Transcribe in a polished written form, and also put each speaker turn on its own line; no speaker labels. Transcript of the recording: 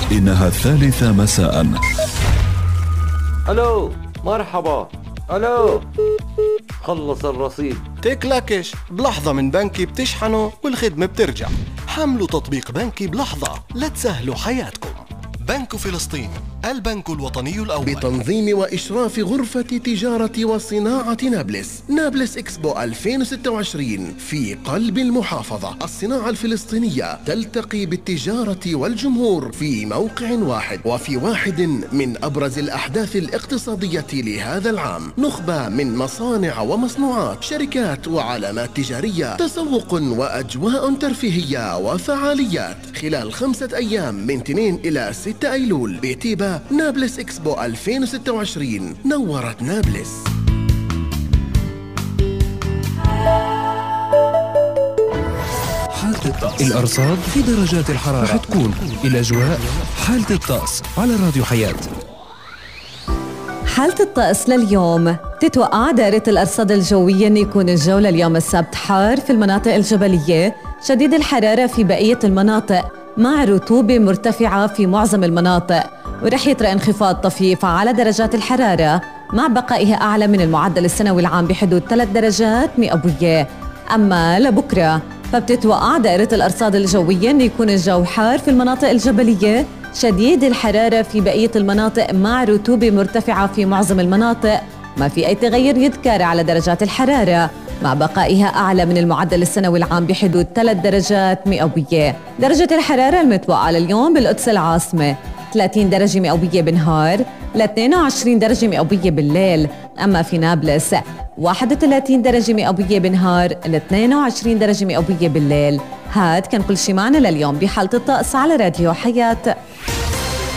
إنها 3 مساء.
ألو، مرحبا. ألو، خلص الرصيد.
تكلكش بلحظة من بنكي بتشحنه والخدمة بترجع. حملوا تطبيق بنكي بلحظة لتسهلوا حياتكم. بنك فلسطين، البنك الوطني الأول،
بتنظيم وإشراف غرفة تجارة وصناعة نابلس. نابلس إكسبو 2026 في قلب المحافظة. الصناعة الفلسطينية تلتقي بالتجارة والجمهور في موقع واحد، وفي واحد من أبرز الأحداث الاقتصادية لهذا العام. نخبة من مصانع ومصنوعات، شركات وعلامات تجارية، تسوق وأجواء ترفيهية وفعاليات خلال 5 أيام من 2 إلى 6 أيلول بتيبا. نابلس إكسبو 2026 نورت نابلس.
حالة الطقس، الأرصاد في درجات الحرارة رح تكون الأجواء. حالة الطقس على راديو حياة.
حالة الطقس لليوم. تتوقع دائرة الأرصاد الجوية أن يكون الجو لليوم السبت حار في المناطق الجبلية، شديد الحرارة في بقية المناطق مع رطوبة مرتفعة في معظم المناطق، ورح يطرأ انخفاض طفيف على درجات الحرارة مع بقائها أعلى من المعدل السنوي العام بحدود 3 درجات مئوية. أما لبكرة فبتتوقع دائرة الأرصاد الجوية أن يكون الجو حار في المناطق الجبلية، شديد الحرارة في بقية المناطق مع رطوبة مرتفعة في معظم المناطق، ما في أي تغير يذكر على درجات الحرارة مع بقائها أعلى من المعدل السنوي العام بحدود 3 درجات مئوية. درجة الحرارة المتوقعة لليوم بالقدس العاصمة 30 درجة مئوية بالنهار ل 22 درجة مئوية بالليل. أما في نابلس 31 درجة مئوية بالنهار ل 22 درجة مئوية بالليل. هاد كان كل شي معنا لليوم بحالة الطقس على راديو حياة.